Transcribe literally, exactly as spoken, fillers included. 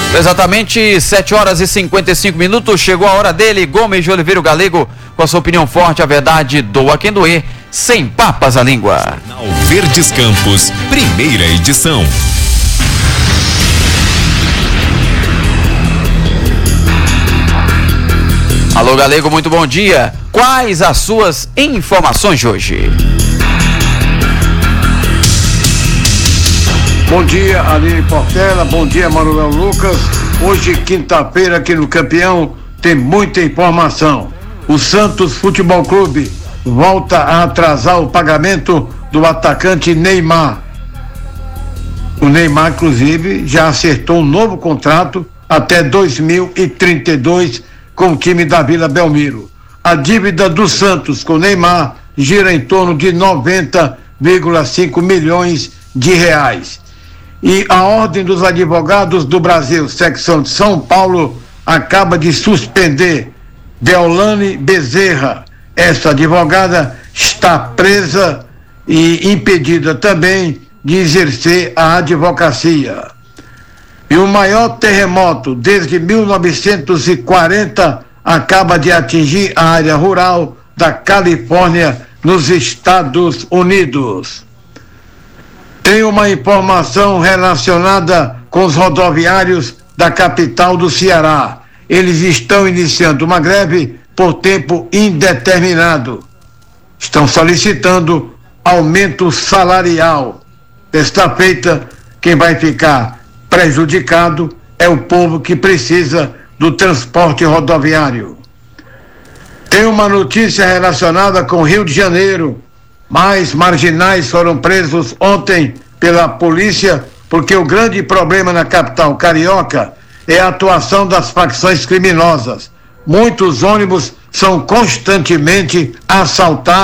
Exatamente sete horas e cinquenta e cinco minutos, chegou a hora dele, Gomes de Oliveira Galego, com a sua opinião forte, a verdade, doa quem doer, sem papas à língua. Jornal Verdes Campos, primeira edição. Alô Galego, muito bom dia. Quais as suas informações de hoje? Bom dia, Aline Portela, bom dia, Manuel Lucas. Hoje, quinta-feira, aqui no Campeão, tem muita informação. O Santos Futebol Clube volta a atrasar o pagamento do atacante Neymar. O Neymar, inclusive, já acertou um novo contrato até dois mil e trinta e dois com o time da Vila Belmiro. A dívida do Santos com o Neymar gira em torno de noventa vírgula cinco milhões de reais. E a Ordem dos Advogados do Brasil, secção de São Paulo, acaba de suspender Deolane Bezerra. Essa advogada está presa e impedida também de exercer a advocacia. E o maior terremoto desde mil novecentos e quarenta acaba de atingir a área rural da Califórnia, nos Estados Unidos. Tem uma informação relacionada com os rodoviários da capital do Ceará. Eles estão iniciando uma greve por tempo indeterminado. Estão solicitando aumento salarial. Desta feita, quem vai ficar prejudicado é o povo que precisa do transporte rodoviário. Tem uma notícia relacionada com o Rio de Janeiro. Mais marginais foram presos ontem pela polícia, porque o grande problema na capital carioca é a atuação das facções criminosas. Muitos ônibus são constantemente assaltados.